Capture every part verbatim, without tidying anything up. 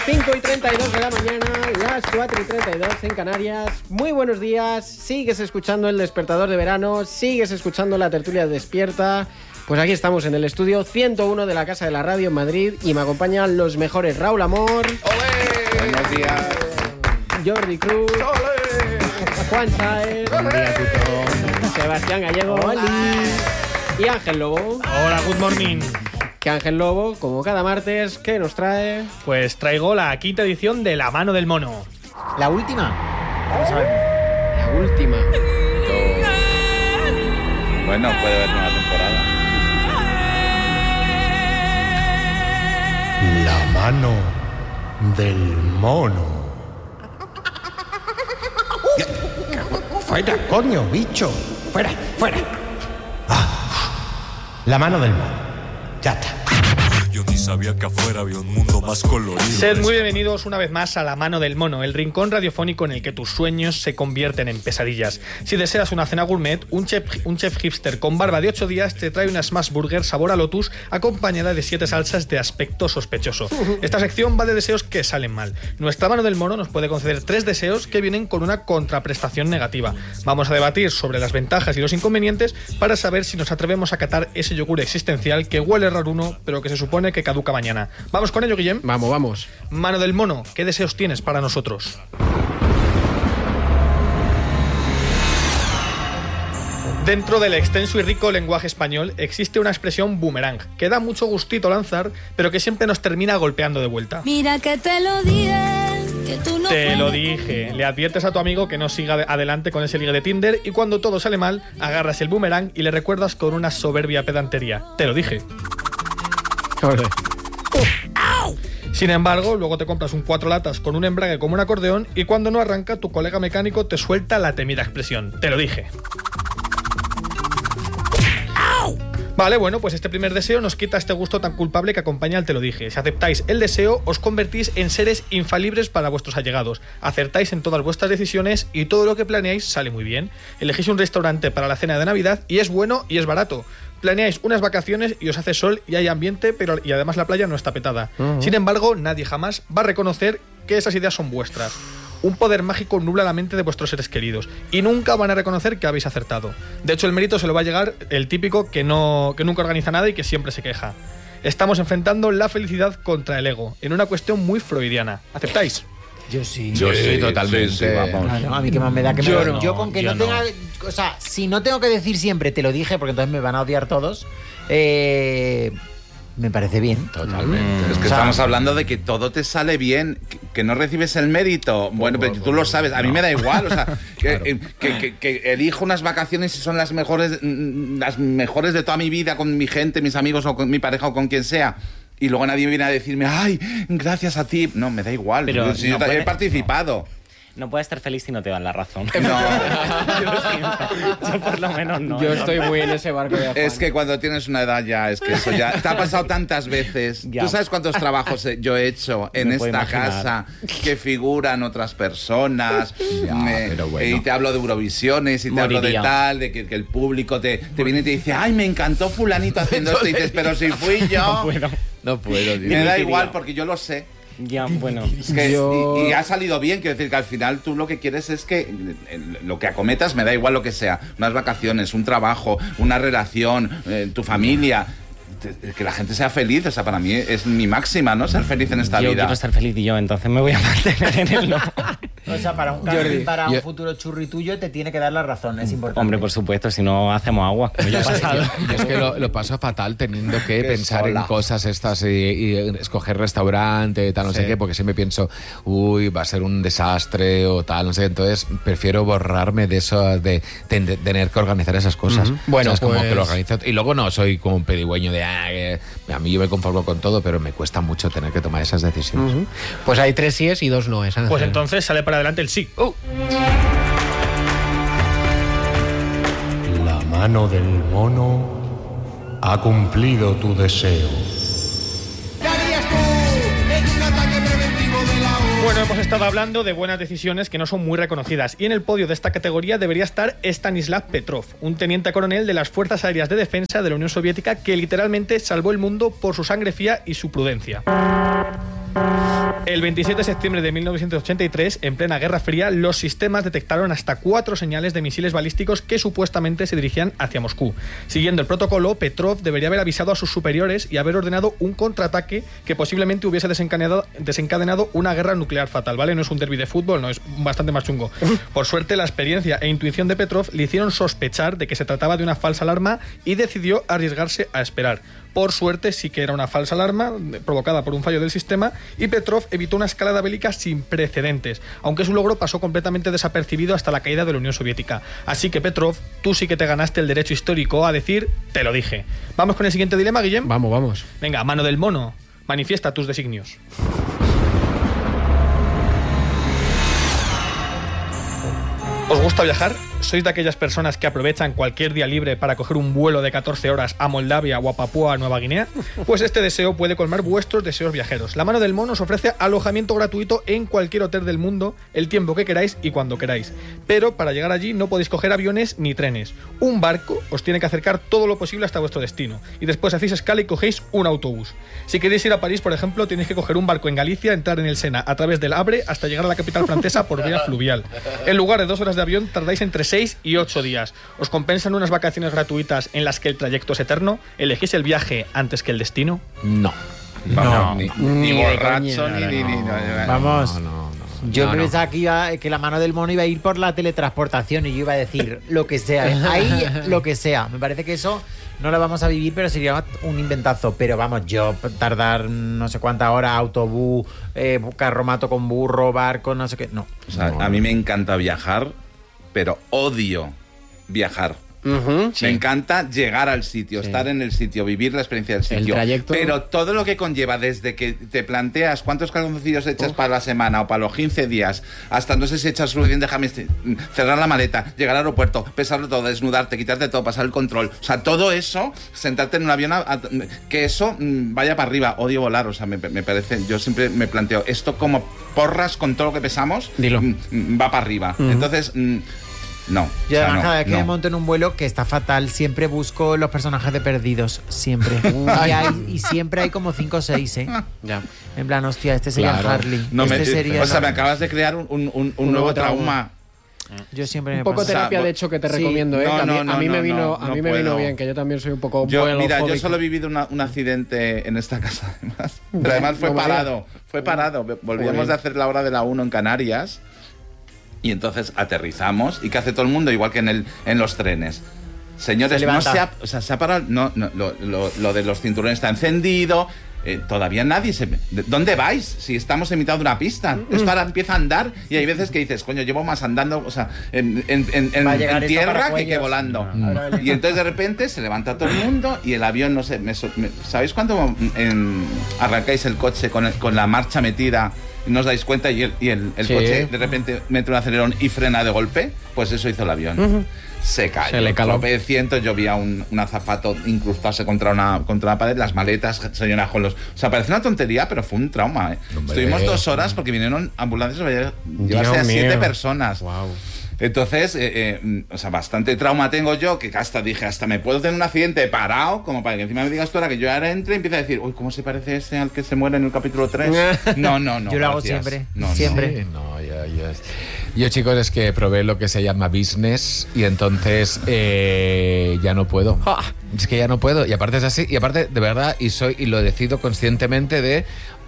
cinco y treinta y dos de la mañana, las cuatro y treinta y dos en Canarias. Muy buenos días, sigues escuchando El Despertador de Verano, sigues escuchando La Tertulia Despierta. Pues aquí estamos en el estudio ciento uno de la Casa de la Radio en Madrid y me acompañan los mejores Raúl Amor. ¡Olé! Buenos días. Jordi Cruz. ¡Olé! Juan Saez. Buen día, Tuto. Sebastián Gallego. Hola. Y Ángel Lobo. Hola, good morning. Que Ángel Lobo, como cada martes, ¿qué nos trae? Pues traigo la quinta edición de La Mano del Mono. ¿La última? No sabemos. La última. Bueno, puede haber nueva temporada. La mano del mono. Fuera, coño, bicho. Fuera, fuera. Ah, la mano del mono. Ya está. Yo ni sabía que afuera había un mundo más colorido. Sed muy bienvenidos una vez más a La Mano del Mono, el rincón radiofónico en el que tus sueños se convierten en pesadillas. Si deseas una cena gourmet, un chef, un chef hipster con barba de ocho días te trae una smash burger sabor a lotus acompañada de siete salsas de aspecto sospechoso. Esta sección va de deseos que salen mal. Nuestra Mano del Mono nos puede conceder tres deseos que vienen con una contraprestación negativa. Vamos a debatir sobre las ventajas y los inconvenientes para saber si nos atrevemos a catar ese yogur existencial que huele raruno, pero que se supone que caduca mañana. ¿Vamos con ello, Guillem? Vamos, vamos. Mano del Mono, ¿qué deseos tienes para nosotros? Dentro del extenso y rico lenguaje español existe una expresión boomerang que da mucho gustito lanzar, pero que siempre nos termina golpeando de vuelta. Mira que te lo dije, que tú no Te lo puedes. dije. Le adviertes a tu amigo que no siga adelante con ese ligue de Tinder y cuando todo sale mal, agarras el boomerang y le recuerdas con una soberbia pedantería. Te lo dije. Sin embargo, luego te compras un cuatro latas con un embrague como un acordeón y cuando no arranca, tu colega mecánico te suelta la temida expresión. Te lo dije. Vale, bueno, pues este primer deseo nos quita este gusto tan culpable que acompaña al te lo dije. Si aceptáis el deseo, os convertís en seres infalibles para vuestros allegados. Acertáis en todas vuestras decisiones y todo lo que planeáis sale muy bien. Elegís un restaurante para la cena de Navidad y es bueno y es barato. Planeáis unas vacaciones y os hace sol y hay ambiente, pero y además la playa no está petada. Uh-huh. Sin embargo, nadie jamás va a reconocer que esas ideas son vuestras. Un poder mágico nubla la mente de vuestros seres queridos y nunca van a reconocer que habéis acertado. De hecho, el mérito se lo va a llegar el típico que, no, que nunca organiza nada y que siempre se queja. Estamos enfrentando la felicidad contra el ego, en una cuestión muy freudiana. ¿Aceptáis? Yo sí. Yo sí, totalmente. Sí, sí, vamos. Ah, no, a mí que más me da que Yo me no, Yo con que yo no tenga... no. O sea, si no tengo que decir siempre te lo dije, porque entonces me van a odiar todos, eh... me parece bien. Totalmente. Mm. Es que O sea, estamos hablando de que todo te sale bien, que, que no recibes el mérito. Bueno, pero tú lo sabes, a mí me da igual. O sea, que, Claro. eh, que, que, que elijo unas vacaciones y son las mejores, mm, las mejores de toda mi vida con mi gente, mis amigos o con mi pareja o con quien sea. Y luego nadie viene a decirme, ay, gracias a ti. No, me da igual. Pero Yo, si no yo puede- he participado. No puedes estar feliz si no te dan la razón. No. Yo lo siento. Yo por lo menos no. Yo no. estoy muy en ese barco de Juan. Es que cuando tienes una edad ya, es que eso ya te ha pasado tantas veces. Ya. ¿Tú sabes cuántos trabajos he- yo he hecho en Me puedo esta imaginar. casa que figuran otras personas? Ya, Me- pero bueno. Y te hablo de Eurovisiones y te hablo de Moriría. tal, de que, que el público te, te viene y te dice, ay, me encantó fulanito haciendo esto. Y dices, pero si fui yo. No puedo. No puedo, tío. Me da Dimitiría. igual porque yo lo sé. Ya, bueno. Es que- Yo- y, y ha salido bien, quiero decir que al final tú lo que quieres es que eh, lo que acometas, me da igual lo que sea, unas vacaciones, un trabajo, una relación, eh, tu familia, te- que la gente sea feliz, o sea, para mí es mi máxima, ¿no? Ser feliz en esta Yo vida. quiero estar feliz y yo, entonces me voy a mantener en el no. O sea, para un, Jordi, para un yo- futuro churri tuyo te tiene que dar la razón, es importante. Hombre, por supuesto, si no hacemos agua, como ya ha pasado. Yo es que lo, lo paso fatal teniendo que Qué pensar sola. en cosas estas y, y escoger restaurante, tal, no sé qué, porque siempre pienso, uy, va a ser un desastre o tal, no sé. Entonces prefiero borrarme de eso, de, de- de tener que organizar esas cosas. Ujú. Bueno, O sea, es como pues- que lo organizo. Y luego no soy como un pedigüeño de, ah, que a mí yo me conformo con todo, pero me cuesta mucho tener que tomar esas decisiones. Ujú. Pues hay tres síes y dos noes. Ángel. Pues entonces sale para adelante el sí. ¡Oh! La mano del mono ha cumplido tu deseo. Bueno, hemos estado hablando de buenas decisiones que no son muy reconocidas y en el podio de esta categoría debería estar Stanislav Petrov, un teniente coronel de las Fuerzas Aéreas de Defensa de la Unión Soviética que literalmente salvó el mundo por su sangre fría y su prudencia. El veintisiete de septiembre de mil novecientos ochenta y tres, en plena Guerra Fría, los sistemas detectaron hasta cuatro señales de misiles balísticos que supuestamente se dirigían hacia Moscú. Siguiendo el protocolo, Petrov debería haber avisado a sus superiores y haber ordenado un contraataque que posiblemente hubiese desencadenado, desencadenado una guerra nuclear fatal, ¿vale? No es un derbi de fútbol, no, es bastante más chungo. Por suerte, la experiencia e intuición de Petrov le hicieron sospechar de que se trataba de una falsa alarma y decidió arriesgarse a esperar. Por suerte, sí que era una falsa alarma provocada por un fallo del sistema y Petrov evitó una escalada bélica sin precedentes, aunque su logro pasó completamente desapercibido hasta la caída de la Unión Soviética. Así que Petrov, tú sí que te ganaste el derecho histórico a decir, te lo dije. ¿Vamos con el siguiente dilema, Guillem? Vamos, vamos. Venga, mano del mono, manifiesta tus designios. ¿Os gusta viajar? ¿Sois de aquellas personas que aprovechan cualquier día libre para coger un vuelo de catorce horas a Moldavia o a Papúa Nueva Guinea? Pues este deseo puede colmar vuestros deseos viajeros. La mano del mono os ofrece alojamiento gratuito en cualquier hotel del mundo, el tiempo que queráis y cuando queráis. Pero para llegar allí no podéis coger aviones ni trenes. Un barco os tiene que acercar todo lo posible hasta vuestro destino. Y después hacéis escala y cogéis un autobús. Si queréis ir a París, por ejemplo, tenéis que coger un barco en Galicia, entrar en el Sena a través del Havre hasta llegar a la capital francesa por vía fluvial. En lugar de dos horas de avión, tardáis entre seis y ocho días. ¿Os compensan unas vacaciones gratuitas en las que el trayecto es eterno? ¿Elegís el viaje antes que el destino? No. Vamos, ni, ni ni de borracho, coña, ni, ni, ni- no, no, Vamos. No, no, no. Yo No, no. pensaba que, iba, que la mano del mono iba a ir por la teletransportación y yo iba a decir lo que sea. Ahí lo que sea. Me parece que eso no lo vamos a vivir, pero sería un inventazo. Pero vamos, yo tardar no sé cuántas horas, autobús, eh, carromato con burro, barco, no sé qué. No. O sea, a mí me encanta viajar, pero odio viajar. Ujú. Me encanta llegar al sitio, Sí. estar en el sitio, vivir la experiencia del El sitio. trayecto. Pero todo lo que conlleva desde que te planteas cuántos calzoncillos echas para la semana o para los quince días, hasta no sé si echas suficiente james, cerrar la maleta, llegar al aeropuerto, pesarlo todo, desnudarte, quitarte todo, pasar el control. O sea, todo eso, sentarte en un avión, a- a- que eso mm, vaya para arriba. Odio volar, o sea, me, me parece, yo siempre me planteo, esto como porras con todo lo que pesamos, Dilo. mm, mm, va para arriba. Entonces... mm, no. Yo o sea, además, no, cada vez que no. me monto en un vuelo que está fatal, siempre busco los personajes de Perdidos. Siempre. y, hay- y siempre hay como cinco o seis, ¿eh? Ya. En plan, hostia, este sería Claro. Harley. No este me, sería... o sea, me acabas de crear un, un- un- un nuevo trauma. Yo siempre Un me poco pasa. terapia O sea, de hecho que te sí. recomiendo, ¿eh? No, Que a mí, no, a no, mí me no, vino, no, a mí no me vino puedo. bien, que yo también soy un poco Yo, mira, yo vuelofóbico. solo he vivido una- un accidente en esta casa, además. Pero Ya, además fue no me parado, fue parado. Volvíamos Joder. de hacer la hora de la uno en Canarias y entonces aterrizamos. ¿Y qué hace todo el mundo? Igual que en, el, en los trenes. Señores, Se no levanta. se ha, o sea, se ha parado, no, no, lo, lo- lo de los cinturones está encendido. Eh, todavía nadie se... ¿De- ¿Dónde vais? Si estamos en mitad de una pista. Esto ahora empieza a andar y hay veces que dices, coño, llevo más andando, o sea, en, en- en- en- Va a llegar en esto tierra para que, que cuellos. volando. No. Y entonces de repente se levanta todo el mundo y el avión, no sé, me so- me- ¿sabéis cuando en- arrancáis el coche con, el- con la marcha metida y no os dais cuenta y el, y el- el Sí. coche de repente mete un acelerón y frena de golpe? Pues eso hizo el avión. Se cayó. Se le caló. Tropecientos, yo vi a un, un azafato incrustarse contra una, contra una pared, las maletas se llenan con los... O sea, parece una tontería, pero fue un trauma, ¿eh? Hombre. Estuvimos dos horas porque vinieron ambulancias para llevarse a Dios siete mío. personas. Wow. Entonces, eh, eh, o sea, bastante trauma tengo yo, que hasta dije, hasta me puedo tener un accidente parado, como para que encima me digas tú ahora que yo ahora entre y empiece a decir, uy, ¿cómo se parece ese al que se muere en el capítulo tres? No, no, no. Yo lo hago gracias. siempre, No, no. siempre. Sí, no, ya, ya. Yo, chicos, es que probé lo que se llama business y entonces eh, ya no puedo. Es que ya no puedo. Y aparte es así. Y aparte, de verdad, y soy y lo decido conscientemente de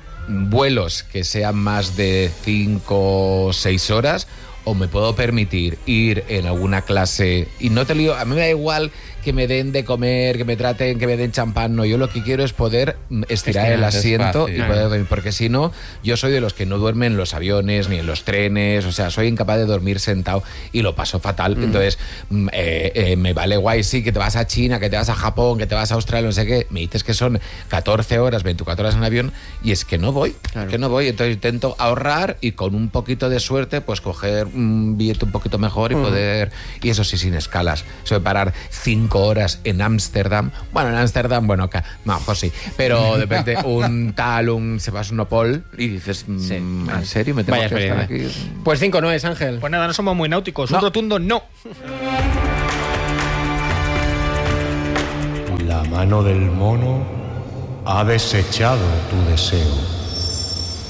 vuelos que sean más de cinco o seis horas, o me puedo permitir ir en alguna clase y no te lío, a mí me da igual que me den de comer, que me traten, que me den champán, no, yo lo que quiero es poder mm, estirar el Estirar, asiento despacio. y poder dormir, porque si no, yo soy de los que no duermen en los aviones ni en los trenes, o sea, soy incapaz de dormir sentado y lo paso fatal, entonces mm, eh, eh, me vale guay, sí, que te vas a China, que te vas a Japón, que te vas a Australia, no sé qué, me dices que son catorce horas, veinticuatro horas en avión y es que no voy, Claro. que no voy, entonces intento ahorrar y con un poquito de suerte pues coger un billete un poquito mejor y poder, y eso sí, sin escalas, eso de parar cinco horas en Ámsterdam, bueno, en Ámsterdam, bueno, acá, no, pues sí, pero de repente un tal, un Sebastopol y dices, mm, Sí. ¿en serio me tengo Vaya que estar aquí? experiencia. Pues cinco no es, Ángel. Pues nada, no somos muy náuticos. No. Un rotundo no. La mano del mono ha desechado tu deseo.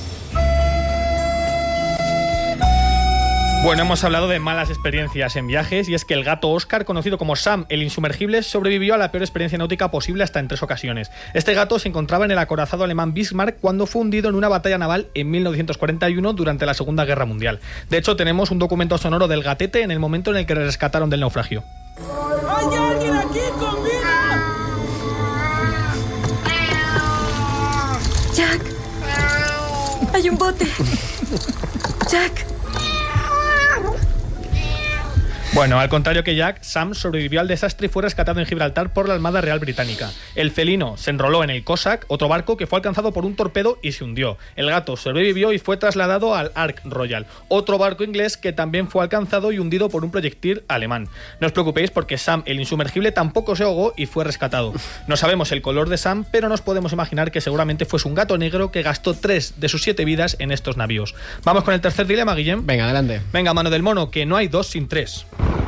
Bueno, hemos hablado de malas experiencias en viajes y es que el gato Oscar, conocido como Sam el insumergible, sobrevivió a la peor experiencia náutica posible hasta en tres ocasiones. Este gato se encontraba en el acorazado alemán Bismarck cuando fue hundido en una batalla naval en mil novecientos cuarenta y uno durante la Segunda Guerra Mundial. De hecho, tenemos un documento sonoro del gatete en el momento en el que le rescataron del naufragio. ¡Hay alguien aquí con vida! Jack, hay un bote. Jack. Bueno, al contrario que Jack, Sam sobrevivió al desastre y fue rescatado en Gibraltar por la Armada Real Británica. El felino se enroló en el Cossack, otro barco que fue alcanzado por un torpedo y se hundió. El gato sobrevivió y fue trasladado al Ark Royal, otro barco inglés que también fue alcanzado y hundido por un proyectil alemán. No os preocupéis porque Sam el insumergible tampoco se ahogó y fue rescatado. No sabemos el color de Sam, pero nos podemos imaginar que seguramente fuese un gato negro que gastó tres de sus siete vidas en estos navíos. Vamos con el tercer dilema, Guillem. Venga, adelante. Venga, mano del mono, que no hay dos sin tres.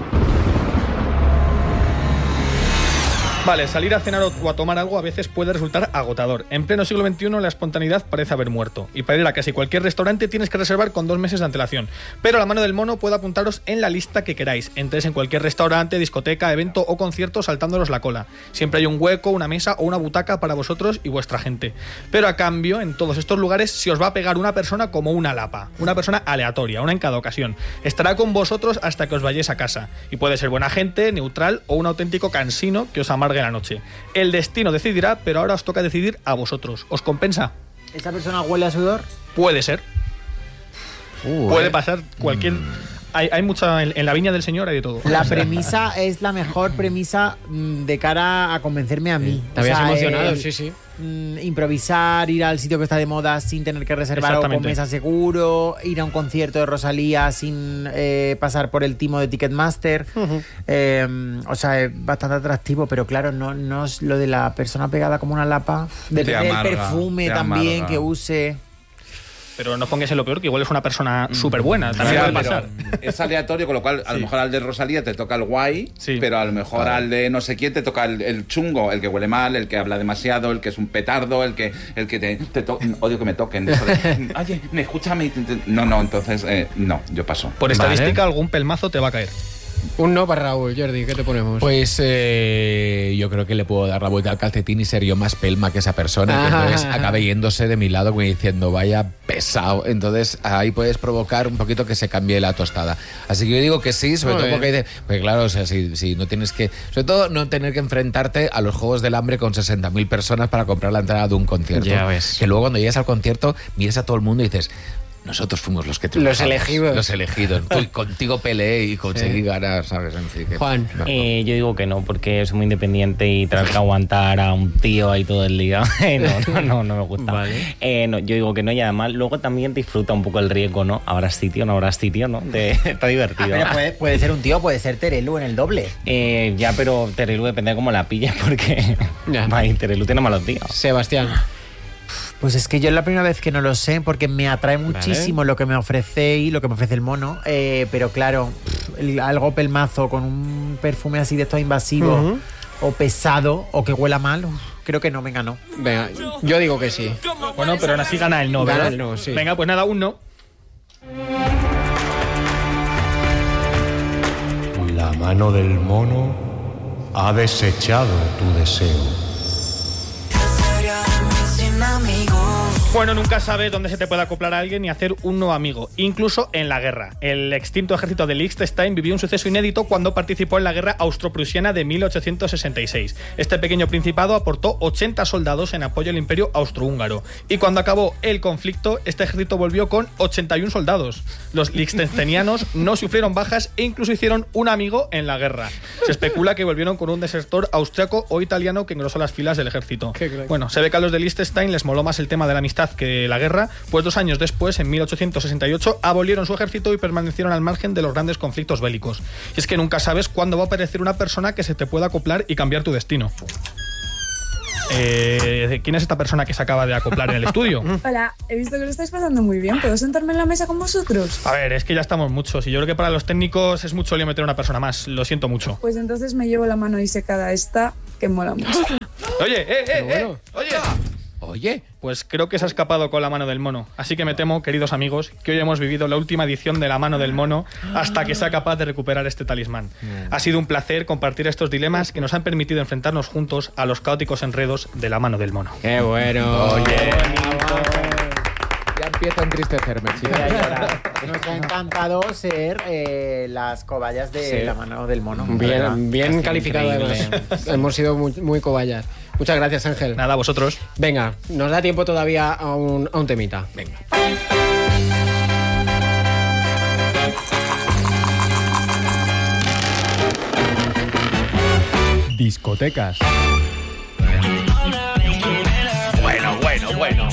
Vale, salir a cenar o a tomar algo a veces puede resultar agotador. En pleno siglo veintiuno la espontaneidad parece haber muerto. Y para ir a casi cualquier restaurante tienes que reservar con dos meses de antelación. Pero la mano del mono puede apuntaros en la lista que queráis. Entréis en cualquier restaurante, discoteca, evento o concierto saltándolos la cola. Siempre hay un hueco, una mesa o una butaca para vosotros y vuestra gente. Pero a cambio, en todos estos lugares se os va a pegar una persona como una lapa. Una persona aleatoria, una en cada ocasión. Estará con vosotros hasta que os vayáis a casa. Y puede ser buena gente, neutral o un auténtico cansino que os amargue la noche. El destino decidirá, pero ahora os toca decidir a vosotros. ¿Os compensa? ¿Esa persona huele a sudor? Puede ser. Uh, Puede eh. pasar cualquier... Mm. Hay, hay mucha... En, en la viña del señor hay de todo. La premisa es la mejor premisa de cara a convencerme a mí. Te habías o sea, emocionado, el, sí, sí. Mm, improvisar, ir al sitio que está de moda sin tener que reservar o con mesa seguro, ir a un concierto de Rosalía sin eh, pasar por el timo de Ticketmaster. Uh-huh. eh, o sea, es bastante atractivo, pero claro, no, no es lo de la persona pegada como una lapa. Depende del perfume también amarga. Que use. Pero no pongáis en lo peor, que igual es una persona súper buena. También sí, puede pasar. Es aleatorio, con lo cual a sí. lo mejor al de Rosalía te toca el guay, sí. pero a lo mejor claro. al de no sé quién te toca el, el chungo, el que huele mal, el que habla demasiado, el que es un petardo, el que el que te, te to odio que me toquen. Oye, me escúchame. No, no, entonces eh, no, yo paso. Por estadística, vale. algún pelmazo te va a caer. Un no para Raúl. Jordi, ¿qué te ponemos? Pues eh, yo creo que le puedo dar la vuelta al calcetín y ser yo más pelma que esa persona. Que entonces acabe yéndose de mi lado como diciendo, vaya pesado. Entonces ahí puedes provocar un poquito que se cambie la tostada. Así que yo digo que sí, sobre Muy todo bien. porque dice, pues claro, o sea, si, si no tienes que... Sobre todo no tener que enfrentarte a los Juegos del Hambre con sesenta mil personas para comprar la entrada de un concierto. Ya ves. Que luego cuando llegas al concierto miras a todo el mundo y dices... Nosotros fuimos los que Los elegidos. Los elegidos. Tú, contigo peleé y conseguí sí. ganar, ¿sabes? En fin, que, Juan. No, no. Eh, yo digo que no, porque soy muy independiente y tener que aguantar a un tío ahí todo el día. no, no, no, no me gusta. Vale. Eh, no, yo digo que no, y además luego también disfruta un poco el riesgo, ¿no? Habrá sitio, no habrá sitio, ¿no? De, está divertido. Ah, pero puede, puede ser un tío, puede ser Terelu en el doble. Eh, ya, pero Terelu depende de cómo la pilles, porque ay, Terelu tiene malos días. Sebastián. Pues es que yo es la primera vez que no lo sé, porque me atrae muchísimo vale. lo que me ofrece y lo que me ofrece el mono. Eh, pero claro, el, algo pelmazo con un perfume así de esto invasivo uh-huh. o pesado o que huela mal, uf, creo que no, venga, no. Venga, yo digo que sí. Bueno, pero aún así gana el no, gana ¿verdad? El no, sí. Venga, pues nada, un no. La mano del mono ha desechado tu deseo. Bueno, nunca sabes dónde se te puede acoplar a alguien y hacer un nuevo amigo, incluso en la guerra. El extinto ejército de Liechtenstein vivió un suceso inédito cuando participó en la guerra austro-prusiana de mil ochocientos sesenta y seis. Este pequeño principado aportó ochenta soldados en apoyo al imperio austrohúngaro. Y cuando acabó el conflicto, este ejército volvió con ochenta y uno soldados. Los liechtensteinianos no sufrieron bajas e incluso hicieron un amigo en la guerra. Se especula que volvieron con un desertor austriaco o italiano que engrosó las filas del ejército. Bueno, se ve que a los de Liechtenstein les moló más el tema de la amistad que la guerra, pues dos años después, en mil ochocientos sesenta y ocho, abolieron su ejército y permanecieron al margen de los grandes conflictos bélicos. Y es que nunca sabes cuándo va a aparecer una persona que se te pueda acoplar y cambiar tu destino. Eh, ¿Quién es esta persona que se acaba de acoplar en el estudio? Hola, he visto que lo estáis pasando muy bien. ¿Puedo sentarme en la mesa con vosotros? A ver, es que ya estamos muchos y yo creo que para los técnicos es mucho lío meter una persona más. Lo siento mucho. Pues entonces me llevo la mano disecada esta, que mola mucho. Oye, eh, eh, bueno. eh, oye. Oye, pues creo que se ha escapado con la mano del mono. Así que me temo, queridos amigos, que hoy hemos vivido la última edición de la mano del mono hasta que sea capaz de recuperar este talismán. Ha sido un placer compartir estos dilemas que nos han permitido enfrentarnos juntos a los caóticos enredos de la mano del mono. ¡Qué bueno! Oye, ya empiezo a entristecerme, chicos. Nos ha encantado ser eh, las cobayas de Sí. la mano del mono. Bien, bien calificado increíble. además. Hemos sido muy, muy cobayas. Muchas gracias, Ángel. Nada, vosotros. Venga, nos da tiempo todavía a un, a un temita. Venga. Discotecas. Bueno, bueno, bueno.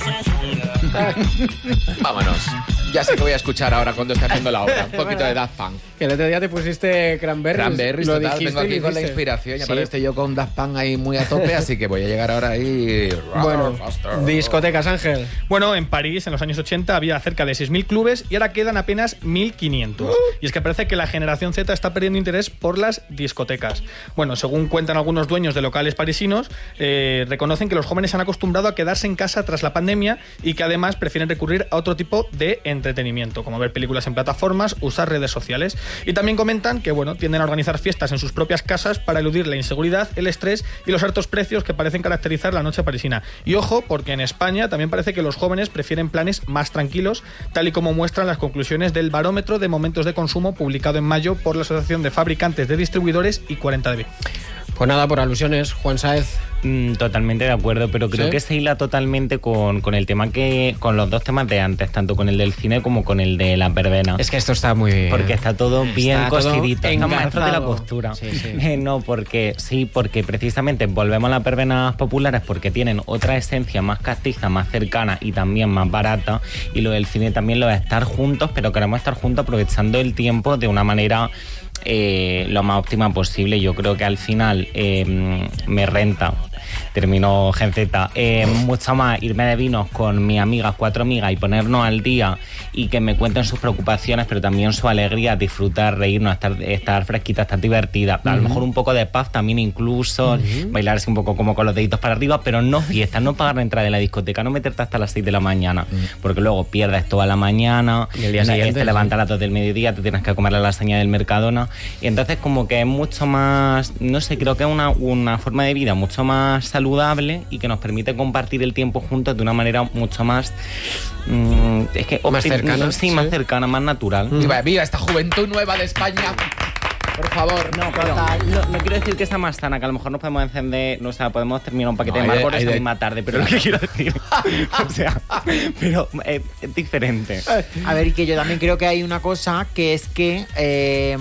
Vámonos. Ya sé que voy a escuchar ahora cuando esté haciendo la obra. Un poquito de Daft Punk. Que el otro día te pusiste Cranberries. Cranberries, lo total. dijiste Vengo y aquí lo con la hiciste. inspiración. Y Sí. aparte estoy yo con Daft Punk ahí muy a tope, así que voy a llegar ahora ahí. Bueno, Faster. discotecas, Ángel. Bueno, en París, en los años ochenta, había cerca de seis mil clubes y ahora quedan apenas mil quinientos. Y es que parece que la generación Z está perdiendo interés por las discotecas. Bueno, según cuentan algunos dueños de locales parisinos, eh, reconocen que los jóvenes se han acostumbrado a quedarse en casa tras la pandemia y que además prefieren recurrir a otro tipo de entretenimiento, como ver películas en plataformas, usar redes sociales. Y también comentan que, bueno, tienden a organizar fiestas en sus propias casas para eludir la inseguridad, el estrés y los altos precios que parecen caracterizar la noche parisina. Y ojo, porque en España también parece que los jóvenes prefieren planes más tranquilos, tal y como muestran las conclusiones del barómetro de momentos de consumo publicado en mayo por la Asociación de Fabricantes de Distribuidores y cuarenta D B. Pues nada, por alusiones, Juan Sáez. Mm, totalmente de acuerdo, pero creo ¿Sí? que se hila totalmente con, con el tema que. Con los dos temas de antes, tanto con el del cine como con el de las verbenas. Es que esto está muy... Porque está todo bien Está todo cosidito. Está maestro de la engarzado. costura. Sí, sí. Eh, no, porque sí, porque precisamente volvemos a las verbenas populares porque tienen otra esencia más castiza, más cercana y también más barata. Y lo del cine también lo de estar juntos, pero queremos estar juntos aprovechando el tiempo de una manera eh, lo más óptima posible. Yo creo que al final eh, me renta. Terminó Gen Z. Eh, mucho más irme de vinos con mis amigas, cuatro amigas, y ponernos al día y que me cuenten sus preocupaciones, pero también su alegría, disfrutar, reírnos, estar, estar fresquita, estar divertida. A lo mejor un poco de paz también incluso, bailarse un poco como con los deditos para arriba, pero no fiesta, no pagar la entrada de la discoteca, no meterte hasta las seis de la mañana, porque luego pierdes toda la mañana, Y el día una- siguiente, te levantas a las dos del mediodía, te tienes que comer la lasaña del Mercadona, y entonces como que es mucho más, no sé, creo que es una, una forma de vida mucho más saludable y que nos permite compartir el tiempo juntos de una manera mucho más mm, es que Más opti- cercana, sí, más sí. cercana, más natural. Viva, viva esta juventud nueva de España. Por favor. No, pero no, no quiero decir que está más sana, que a lo mejor nos podemos encender, no, o sea, podemos terminar un paquete No, de hay de- Marlboro hay esta de- misma tarde, pero lo que quiero decir, o sea, pero eh, es diferente. A ver, y que yo también creo que hay una cosa que es que eh,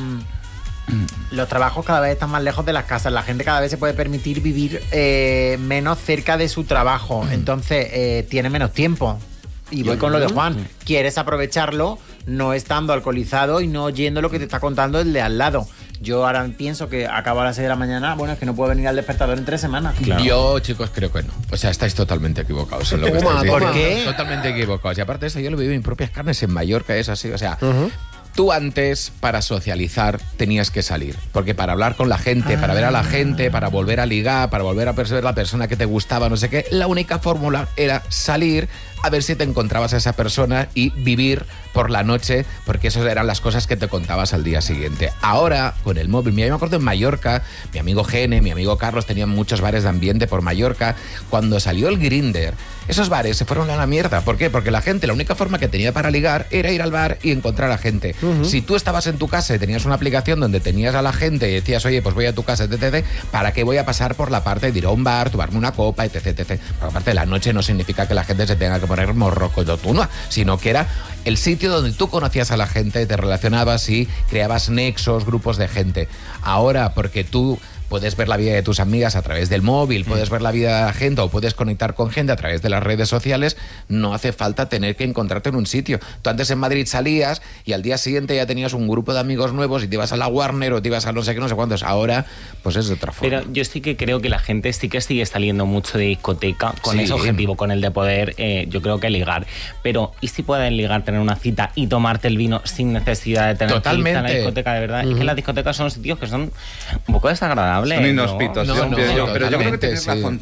los trabajos cada vez están más lejos de las casas. La gente cada vez se puede permitir vivir eh, menos cerca de su trabajo. Entonces, eh, tiene menos tiempo. Y voy con lo de Juan. Quieres aprovecharlo no estando alcoholizado y no oyendo lo que te está contando el de al lado. Yo ahora pienso que acabo a las seis de la mañana. Bueno, es que no puedo venir al despertador en tres semanas. Yo, chicos, creo que no. O sea, estáis totalmente equivocados en lo que Toma, estáis ¿por diciendo. qué? Totalmente equivocados. Y aparte de eso, yo lo viví en propias carnes en Mallorca, es así. O sea, tú antes, para socializar, tenías que salir. Porque para hablar con la gente, para ver a la gente, para volver a ligar, para volver a ver la persona que te gustaba, no sé qué, la única fórmula era salir a ver si te encontrabas a esa persona y vivir por la noche, porque esas eran las cosas que te contabas al día siguiente. Ahora, con el móvil, mira, yo me acuerdo en Mallorca, mi amigo Gene, mi amigo Carlos tenían muchos bares de ambiente por Mallorca. Cuando salió el Grindr, esos bares se fueron a la mierda. ¿Por qué? Porque la gente, la única forma que tenía para ligar era ir al bar y encontrar a gente. Si tú estabas en tu casa y tenías una aplicación donde tenías a la gente y decías, oye, pues voy a tu casa, etcétera, ¿para qué voy a pasar por la parte de ir a un bar, tomarme una copa, etcétera, etcétera? Porque aparte de la noche no significa que la gente se tenga que poner morrocototuna, sino que era el sitio donde tú conocías a la gente, te relacionabas y creabas nexos, grupos de gente. Ahora, porque tú puedes ver la vida de tus amigas a través del móvil, puedes ver la vida de la gente o puedes conectar con gente a través de las redes sociales, no hace falta tener que encontrarte en un sitio. Tú antes en Madrid salías y al día siguiente ya tenías un grupo de amigos nuevos y te ibas a la Warner o te ibas a no sé qué, no sé cuántos. Ahora, pues es de otra forma. Pero yo sí que creo que la gente sí que sigue saliendo mucho de discoteca con Sí. ese objetivo, con el de poder, eh, yo creo que ligar. Pero, ¿y si puedes ligar, tener una cita y tomarte el vino sin necesidad de tener Totalmente. que irte a la discoteca, de verdad? Es que las discotecas son sitios que son un poco desagradables. Son ¿no? inhóspitos. No, yo no, pienso, pero yo creo que totalmente, tienes sí. razón